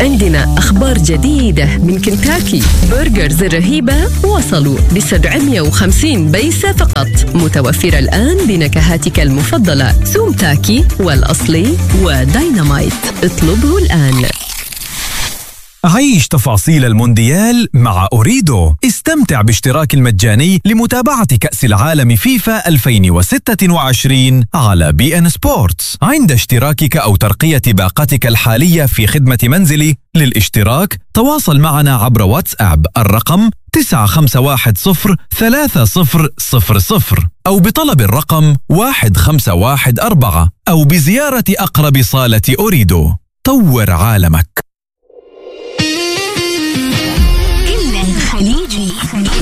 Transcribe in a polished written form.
عندنا أخبار جديدة من كنتاكي. برجرز الرهيبة وصلوا ب750 بيسة فقط، متوفرة الآن بنكهاتك المفضلة: سوم تاكي والأصلي وداينامايت. اطلبه الآن. عيش تفاصيل المونديال مع أوريدو. استمتع باشتراك المجاني لمتابعة كأس العالم فيفا 2026 على BN Sports عند اشتراكك أو ترقية باقتك الحالية في خدمة منزلي. للاشتراك تواصل معنا عبر واتساب الرقم 95103000 أو بطلب الرقم 1514 أو بزيارة أقرب صالة أوريدو. طور عالمك.